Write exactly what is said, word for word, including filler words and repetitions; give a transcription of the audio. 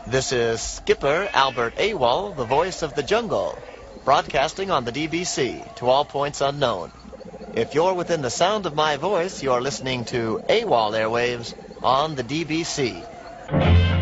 This is Skipper Albert Awol, the voice of the jungle, broadcasting on the D B C to all points unknown. If you're within the sound of my voice, you're listening to Awol Airwaves on the D B C.